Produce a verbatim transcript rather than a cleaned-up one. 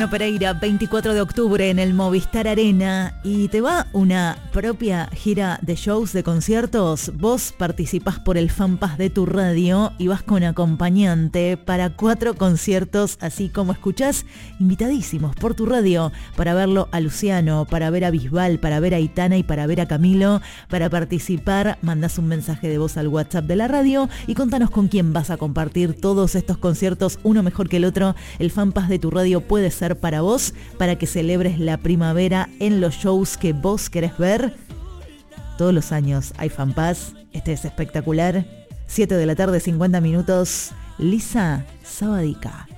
Pereira, veinticuatro de octubre en el Movistar Arena, y te va una propia gira de shows, de conciertos. Vos participás por el FanPass de tu radio y vas con acompañante para cuatro conciertos, así como escuchás, invitadísimos por tu radio, para verlo a Luciano, para ver a Bisbal, para ver a Aitana y para ver a Camilo. Para participar, mandás un mensaje de voz al WhatsApp de la radio y contanos con quién vas a compartir todos estos conciertos, uno mejor que el otro. El FanPass de tu radio puede ser para vos, para que celebres la primavera en los shows que vos querés ver. Todos los años hay FanPass, este es espectacular. siete de la tarde, cincuenta minutos. Lisa Sabadica.